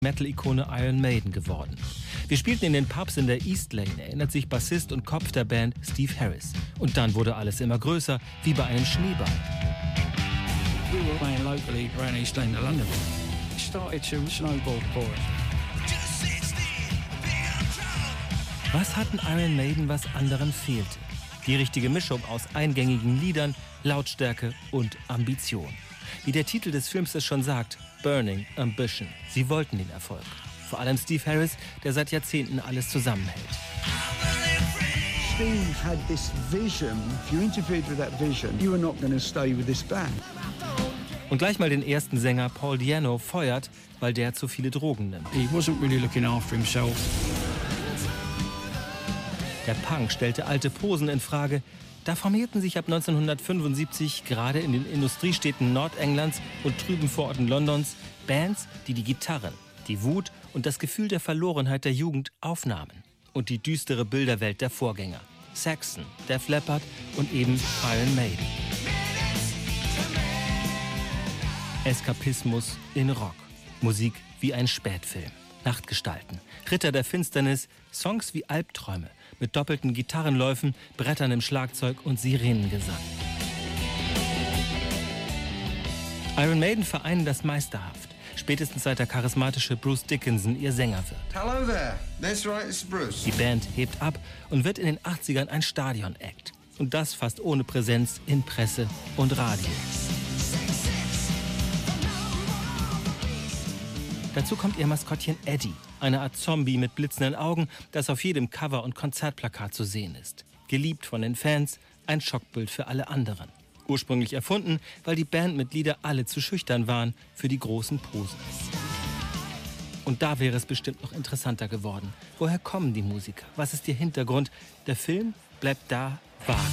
Metal-Ikone Iron Maiden geworden. Wir spielten in den Pubs in der East Lane, erinnert sich Bassist und Kopf der Band Steve Harris. Und dann wurde alles immer größer, wie bei einem Schneeball. We were playing locally around East Lane to London. It started to snowball for us. Was hatten Iron Maiden, was anderen fehlte? Die richtige Mischung aus eingängigen Liedern, Lautstärke und Ambition. Wie der Titel des Films es schon sagt, Burning Ambition. Sie wollten den Erfolg. Vor allem Steve Harris, der seit Jahrzehnten alles zusammenhält. Steve had this vision. If you interfered with that vision, you were not going to stay with this band. Und gleich mal den ersten Sänger Paul Di'Anno feuert, weil der zu viele Drogen nimmt. He wasn't really looking after himself. Der Punk stellte alte Posen in Frage. Da formierten sich ab 1975 gerade in den Industriestädten Nordenglands und trüben Vororten Londons Bands, die die Gitarren, die Wut und das Gefühl der Verlorenheit der Jugend aufnahmen. Und die düstere Bilderwelt der Vorgänger. Saxon, Def Leppard und eben Iron Maiden. Eskapismus in Rock. Musik wie ein Spätfilm. Nachtgestalten, Ritter der Finsternis, Songs wie Albträume mit doppelten Gitarrenläufen, bretterndem Schlagzeug und Sirenengesang. Iron Maiden vereinen das meisterhaft, spätestens seit der charismatische Bruce Dickinson ihr Sänger wird. Hello there. That's right, it's Bruce. Die Band hebt ab und wird in den 80ern ein Stadion-Act. Und das fast ohne Präsenz in Presse und Radio. Dazu kommt ihr Maskottchen Eddie, eine Art Zombie mit blitzenden Augen, das auf jedem Cover und Konzertplakat zu sehen ist. Geliebt von den Fans, ein Schockbild für alle anderen. Ursprünglich erfunden, weil die Bandmitglieder alle zu schüchtern waren für die großen Posen. Und da wäre es bestimmt noch interessanter geworden. Woher kommen die Musiker? Was ist ihr Hintergrund? Der Film bleibt da vage.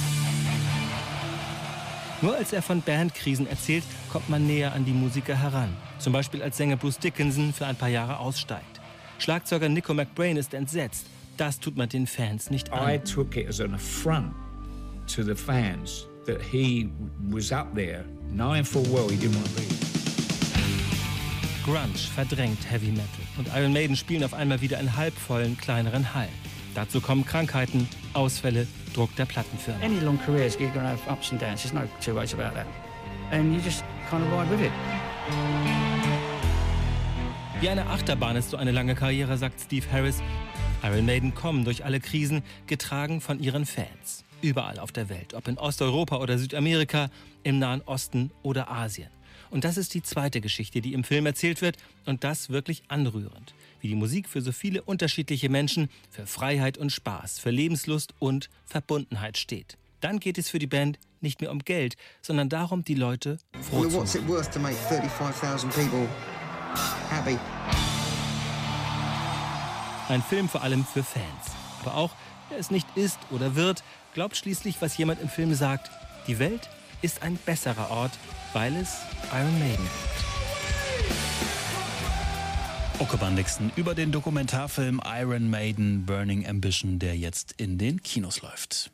Nur als er von Bandkrisen erzählt, kommt man näher an die Musiker heran. Zum Beispiel als Sänger Bruce Dickinson für ein paar Jahre aussteigt. Schlagzeuger Nico McBrain ist entsetzt. Das tut man den Fans nicht an. I took it as an affront to the fans that he was up there, knowing full well he didn't want to be. Grunge verdrängt Heavy Metal und Iron Maiden spielen auf einmal wieder in halbvollen, kleineren Hallen. Dazu kommen Krankheiten, Ausfälle, Druck der Plattenfirma. Any long career is going to have ups and downs. There's no two ways about that. And you just kind of ride with it. Wie eine Achterbahn ist so eine lange Karriere, sagt Steve Harris. Iron Maiden kommen durch alle Krisen, getragen von ihren Fans. Überall auf der Welt, ob in Osteuropa oder Südamerika, im Nahen Osten oder Asien. Und das ist die zweite Geschichte, die im Film erzählt wird. Und das wirklich anrührend. Wie die Musik für so viele unterschiedliche Menschen, für Freiheit und Spaß, für Lebenslust und Verbundenheit steht. Dann geht es für die Band nicht mehr um Geld, sondern darum, die Leute froh zu What's it machen. worth to make 35,000 people happy? Ein Film vor allem für Fans. Aber auch, wer es nicht ist oder wird, glaubt schließlich, was jemand im Film sagt. Die Welt ist ein besserer Ort, weil es Iron Maiden gibt. Oke Bandixen über den Dokumentarfilm Iron Maiden Burning Ambition, der jetzt in den Kinos läuft.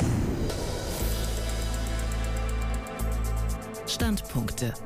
Standpunkte.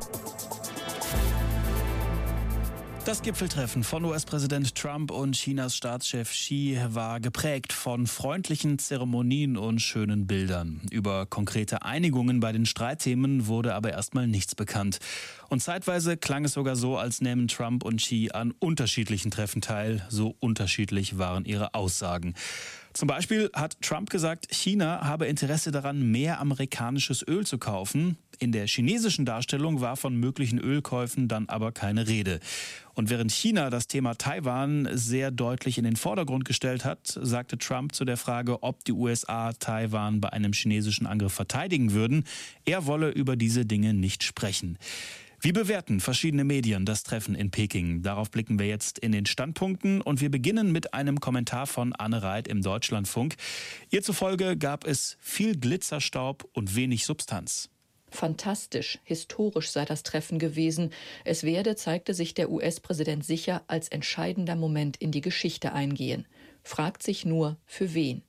Das Gipfeltreffen von US-Präsident Trump und Chinas Staatschef Xi war geprägt von freundlichen Zeremonien und schönen Bildern. Über konkrete Einigungen bei den Streitthemen wurde aber erstmal nichts bekannt. Und zeitweise klang es sogar so, als nähmen Trump und Xi an unterschiedlichen Treffen teil. So unterschiedlich waren ihre Aussagen. Zum Beispiel hat Trump gesagt, China habe Interesse daran, mehr amerikanisches Öl zu kaufen. In der chinesischen Darstellung war von möglichen Ölkäufen dann aber keine Rede. Und während China das Thema Taiwan sehr deutlich in den Vordergrund gestellt hat, sagte Trump zu der Frage, ob die USA Taiwan bei einem chinesischen Angriff verteidigen würden, er wolle über diese Dinge nicht sprechen. Wie bewerten verschiedene Medien das Treffen in Peking? Darauf blicken wir jetzt in den Standpunkten und wir beginnen mit einem Kommentar von Anne Reit im Deutschlandfunk. Ihr zufolge gab es viel Glitzerstaub und wenig Substanz. Fantastisch, historisch sei das Treffen gewesen. Es werde, zeigte sich der US-Präsident sicher, als entscheidender Moment in die Geschichte eingehen. Fragt sich nur, für wen?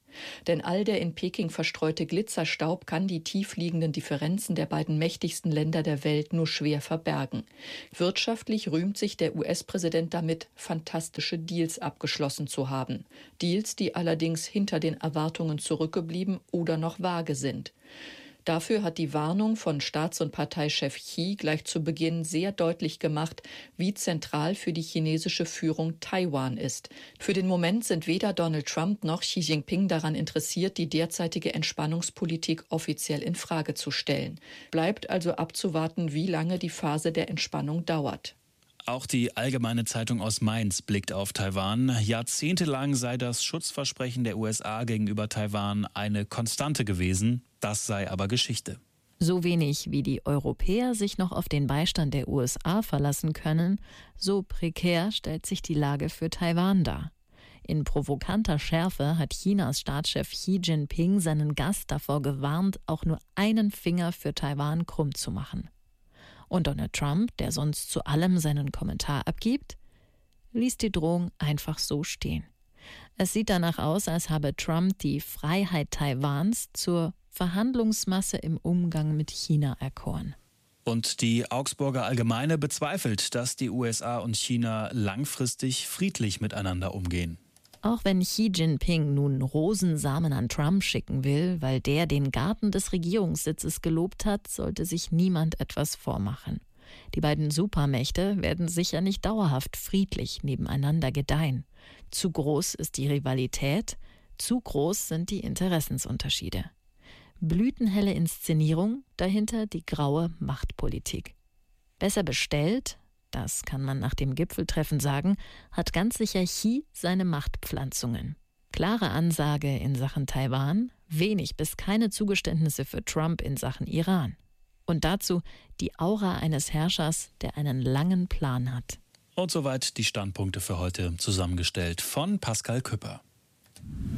Denn all der in Peking verstreute Glitzerstaub kann die tiefliegenden Differenzen der beiden mächtigsten Länder der Welt nur schwer verbergen. Wirtschaftlich rühmt sich der US-Präsident damit, fantastische Deals abgeschlossen zu haben. Deals, die allerdings hinter den Erwartungen zurückgeblieben oder noch vage sind. Dafür hat die Warnung von Staats- und Parteichef Xi gleich zu Beginn sehr deutlich gemacht, wie zentral für die chinesische Führung Taiwan ist. Für den Moment sind weder Donald Trump noch Xi Jinping daran interessiert, die derzeitige Entspannungspolitik offiziell in Frage zu stellen. Bleibt also abzuwarten, wie lange die Phase der Entspannung dauert. Auch die Allgemeine Zeitung aus Mainz blickt auf Taiwan. Jahrzehntelang sei das Schutzversprechen der USA gegenüber Taiwan eine Konstante gewesen. Das sei aber Geschichte. So wenig wie die Europäer sich noch auf den Beistand der USA verlassen können, so prekär stellt sich die Lage für Taiwan dar. In provokanter Schärfe hat Chinas Staatschef Xi Jinping seinen Gast davor gewarnt, auch nur einen Finger für Taiwan krumm zu machen. Und Donald Trump, der sonst zu allem seinen Kommentar abgibt, ließ die Drohung einfach so stehen. Es sieht danach aus, als habe Trump die Freiheit Taiwans zur Verhandlungsmasse im Umgang mit China erkoren. Und die Augsburger Allgemeine bezweifelt, dass die USA und China langfristig friedlich miteinander umgehen. Auch wenn Xi Jinping nun Rosensamen an Trump schicken will, weil der den Garten des Regierungssitzes gelobt hat, sollte sich niemand etwas vormachen. Die beiden Supermächte werden sicher nicht dauerhaft friedlich nebeneinander gedeihen. Zu groß ist die Rivalität, zu groß sind die Interessensunterschiede. Blütenhelle Inszenierung, dahinter die graue Machtpolitik. Besser bestellt, das kann man nach dem Gipfeltreffen sagen, hat ganz sicher Xi seine Machtpflanzungen. Klare Ansage in Sachen Taiwan, wenig bis keine Zugeständnisse für Trump in Sachen Iran. Und dazu die Aura eines Herrschers, der einen langen Plan hat. Und soweit die Standpunkte für heute, zusammengestellt von Pascal Küpper.